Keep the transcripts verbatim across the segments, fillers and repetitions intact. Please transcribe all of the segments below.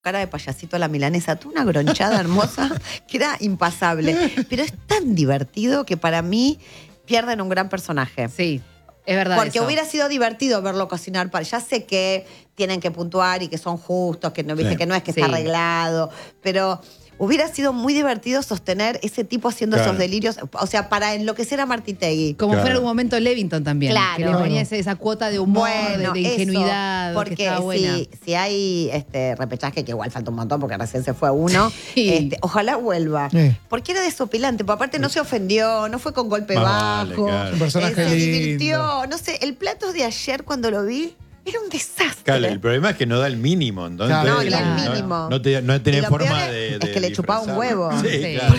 cara de payasito a la milanesa, tuvo una gronchada hermosa que era impasable. Pero es tan divertido que para mí pierden un gran personaje. Sí, es verdad. Porque eso. hubiera sido divertido verlo cocinar. Para, ya sé que tienen que puntuar y que son justos, que no, ¿viste? Sí. Que no es que Sí. está arreglado, pero hubiera sido muy divertido sostener ese tipo haciendo Claro. esos delirios. O sea, para enloquecer a Martitegui. Como Claro. fuera algún momento Levington también. Claro. Que le ponía ese- esa cuota de humor, Bueno, de, de ingenuidad. eso, que porque estaba buena. si, si hay este repechaje, que igual falta un montón porque recién se fue uno, Sí. este, ojalá vuelva. Sí. Porque era desopilante, porque aparte no se ofendió, no fue con golpe Más vale, bajo, claro. Un personaje eh, se lindo. divirtió. No sé, el plato de ayer cuando lo vi era un desastre. Claro, el problema es que no da el mínimo. Entonces, Claro. No, ni el Claro. mínimo. No, no, te- no tenés Y lo forma peor es- de, es de que le chupaba un disfrazarlo. huevo. Sí, Sí. claro.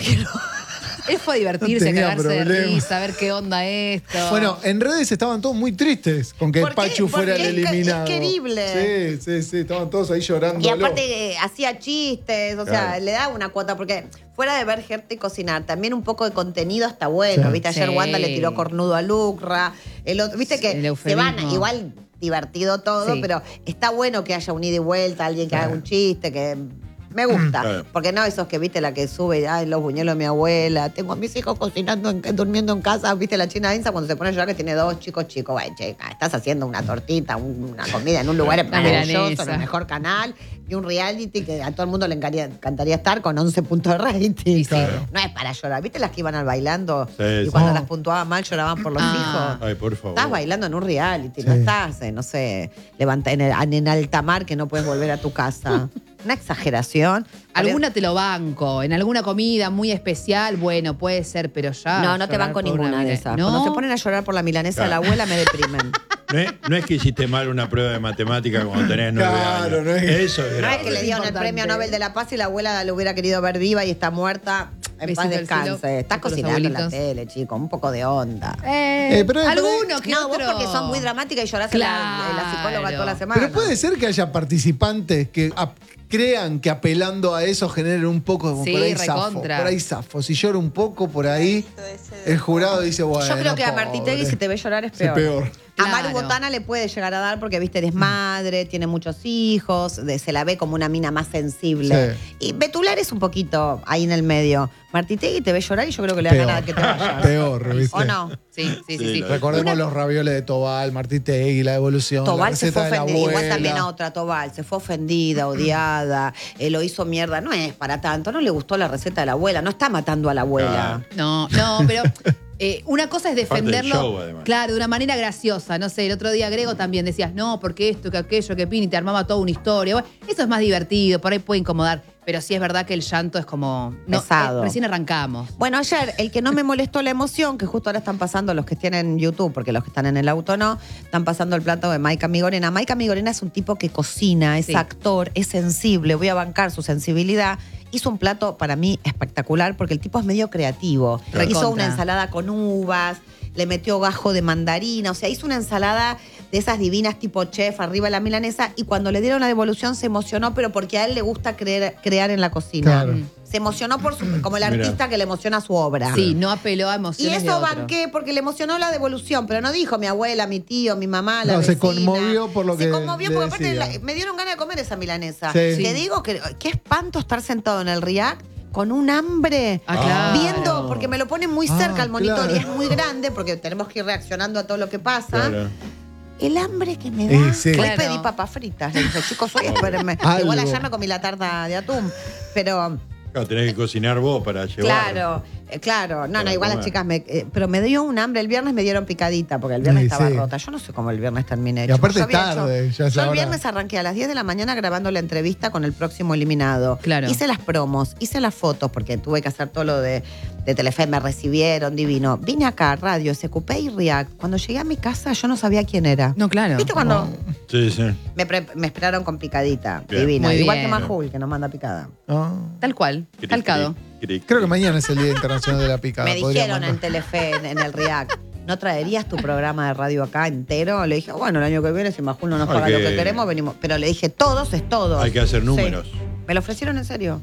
Él fue a divertirse, No a tenía cagarse de problema. risa, a ver qué onda esto. Bueno, en redes estaban todos muy tristes con que ¿Por qué? Pachu fuera Porque el es que- eliminado. es querible. Sí, sí, sí, estaban todos ahí llorando. Y aparte eh, hacía chistes, o sea, Claro. le daba una cuota, porque fuera de ver gente cocinar, también un poco de contenido está bueno. Sí. Viste, ayer Sí. Wanda le tiró cornudo a Lucra, el otro, viste Sí, que el se van eufemismo. igual divertido todo, Sí. pero está bueno que haya un ida y vuelta, alguien que Sí. haga un chiste, que me gusta. Claro. Porque no esos que viste la que sube, ay, los buñuelos de mi abuela, tengo a mis hijos cocinando, en- durmiendo en casa, viste la China Insa cuando se pone a llorar que tiene dos chicos chicos, ay, chica, estás haciendo una tortita, un- una comida en un lugar Una maravilloso, milanesa. en el mejor canal, y un reality que a todo el mundo le encantaría, encantaría estar con once puntos de rating. Claro. No es para llorar, viste las que iban al bailando Sí, y sí. cuando Oh. las puntuaban mal lloraban por los Ah. hijos. Ay, por favor. Estás bailando en un reality, no Sí. estás, eh, no sé, levanta en, el- en alta mar que no puedes volver a tu casa. Una exageración. Alguna te lo banco, en alguna comida muy especial, bueno, puede ser, pero ya. No, no te llorar banco por una ninguna de mila- esas. ¿No? Cuando se ponen a llorar por la milanesa de la Claro. abuela me deprimen. No es, no es que hiciste mal una prueba de matemática cuando tenés nueve Claro, años. no es- Eso es No grave. es que le dieron el importante. premio Nobel de la Paz y la abuela lo hubiera querido ver viva y está muerta. En Besito paz al descanse. cielo. Estás Con los cocinando en la abuelitos. tele, chico. Un poco de onda. Eh, Eh, pero- alguno que No, vos otro. porque son muy dramáticas y llorás en la, en la psicóloga Claro. toda la semana. Pero puede ser que haya participantes que ap- crean que apelando a eso generen un poco como Sí, por ahí zafo. recontra. Por ahí zafo. Si lloro un poco por ahí, el jurado dice, bueno. Yo creo que a pobre. Martitegui si te ve llorar es Es peor. peor. A Maru Claro. Botana le puede llegar a dar porque, viste, eres madre, tiene muchos hijos, de- se la ve como una mina más sensible. Y Betular es un poquito ahí en el medio. Martitegui te ve llorar y yo creo que le da Peor. ganas de que te vayas. Peor, ¿viste? ¿O no? Sí, sí, sí. Sí, sí. lo- Recordemos Una- los ravioles de Tobal, Martitegui, la evolución, Tobal la se receta fue de la ofendida, igual abuela. también a otra Tobal, se fue ofendida, odiada, eh, lo hizo mierda, no es para tanto, no le gustó la receta de la abuela, no está matando a la abuela. No, no, pero eh, una cosa es Parte del defenderlo, show, además. claro, de una manera graciosa. No sé, el otro día Grego también decías, no, porque esto, que aquello, que Pini, te armaba toda una historia. Bueno, eso es más divertido, por ahí puede incomodar. Pero sí es verdad que el llanto es como... No, Pesado. eh, recién arrancamos. Bueno, ayer, el que no me molestó la emoción, que justo ahora están pasando los que tienen YouTube, porque los que están en el auto no, están pasando el plato de Maika Migorena. Maika Migorena es un tipo que cocina, es Sí. actor, es sensible, voy a bancar su sensibilidad. Hizo un plato para mí espectacular porque el tipo es medio creativo. Claro. Hizo Recontra. una ensalada con uvas, le metió gajo de mandarina, o sea, hizo una ensalada de esas divinas tipo chef arriba de la milanesa y cuando le dieron la devolución se emocionó, pero porque a él le gusta creer- crear en la cocina. Claro. Se emocionó por su, como el Mirá. artista que le emociona su obra. Sí, no apeló a Y emociones de eso otro. banqué porque le emocionó la devolución, pero no dijo mi abuela, mi tío, mi mamá, la No, se vecina. conmovió por lo Se que conmovió le porque aparte decía. la- me dieron ganas de comer esa milanesa. Sí. Te Sí. digo que qué espanto estar sentado en el React con un hambre. Ah, claro. Viendo, porque me lo ponen muy Ah, cerca el monitor claro. y es muy grande porque tenemos que ir reaccionando a todo lo que pasa. Claro. El hambre que me da. Eh, sí. Hoy Claro. pedí papas fritas. Le dije, chicos, hoy espérenme. Algo. Igual allá me comí la tarta de atún. Pero Claro, tenés que cocinar vos para llevar. claro, eh, claro. No, Para no, igual las comer. chicas me. eh, pero me dio un hambre. El viernes me dieron picadita porque el viernes Sí, estaba sí. rota. Yo no sé cómo el viernes terminé. Y chicos. aparte Yo había tarde, hecho- ya es Yo la el hora. viernes arranqué a las diez de la mañana grabando la entrevista con el próximo eliminado. Claro. Hice las promos, hice las fotos porque tuve que hacer todo lo de, de Telefe. Me recibieron, divino. Vine acá, radio, S Q P y React. Cuando llegué a mi casa yo no sabía quién era. No, claro. ¿Viste cuando Sí, sí. me, pre- me esperaron con picadita? Bien. Divina. Muy Igual bien. que Majul, que nos manda picada. Ah. Tal cual, Cric, calcado. cric, cric, Creo que cric. mañana es el Día Internacional de la Picada. Me podría dijeron en mandar. Telefe, en, en el React, ¿no traerías tu programa de radio acá entero? Le dije, bueno, el año que viene, si Majul no nos Hay paga lo que- que queremos, venimos. Pero le dije, todos es todos. Hay que hacer números. Sí. Me lo ofrecieron en serio.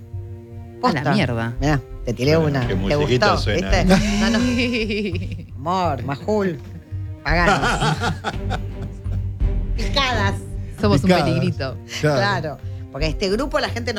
A la mierda. Mirá, te tiré Bueno, una. qué ¿Te musiquita gustó? suena. ¿Viste? No, no. Amor, Majul, paganos. Picadas. Somos Picadas. un peligrito. Claro. Porque este grupo la gente